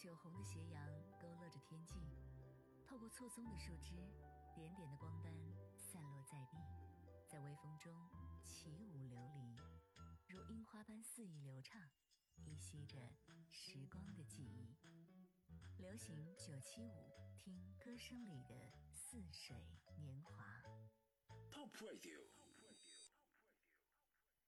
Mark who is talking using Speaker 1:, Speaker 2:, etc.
Speaker 1: 酒红的斜阳勾勒着天际，透过错综的树枝，点点的光斑散落在地，在微风中起舞流离，如樱花般肆意流畅，依稀着时光的记忆。流行975，听歌声里的似水年华。
Speaker 2: Top Radio